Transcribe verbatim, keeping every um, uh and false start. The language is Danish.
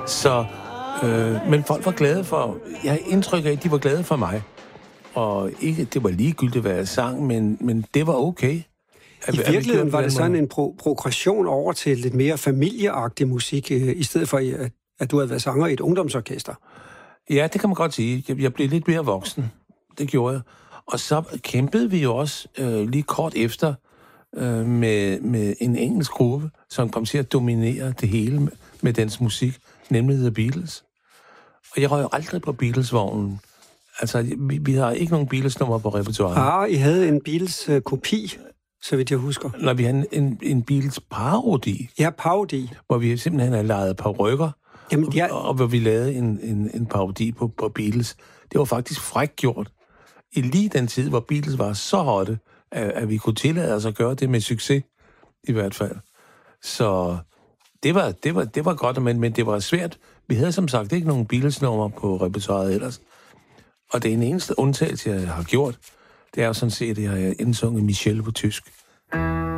Så, øh, men folk var glade for... Jeg har indtryk af, at de var glade for mig. Og ikke, det var ligegyldigt, hvad jeg sang, men, men det var okay. I virkeligheden var det sådan en pro- progression over til lidt mere familieagtig musik, øh, i stedet for, at, at du havde været sanger i et ungdomsorkester. Ja, det kan man godt sige. Jeg, jeg blev lidt mere voksen. Det gjorde jeg. Og så kæmpede vi jo også øh, lige kort efter øh, med, med en engelsk gruppe, som kom til at dominere det hele med, med dens musik, nemlig The Beatles. Og jeg røg jo aldrig på Beatles-vognen. Altså, vi, vi har ikke nogen Beatles-nummer på repertoiret. Ah, I havde en Beatles-kopi, så vidt jeg husker. Når vi havde en, en Beatles-parodi. Ja, parodi. Hvor vi simpelthen havde lejet parykker, Jamen, jeg... og, og hvor vi lavede en, en, en parodi på, på Beatles. Det var faktisk frækt gjort. I lige den tid, hvor Beatles var så hotte, at, at vi kunne tillade os at gøre det med succes, i hvert fald. Så det var, det var, det var godt, men, men det var svært. Vi havde som sagt ikke nogen Beatles-nummer på repertoiret ellers. Og det er en eneste undtagelse, jeg har gjort, det er jo sådan set, at jeg har indsunget Michelle på tysk.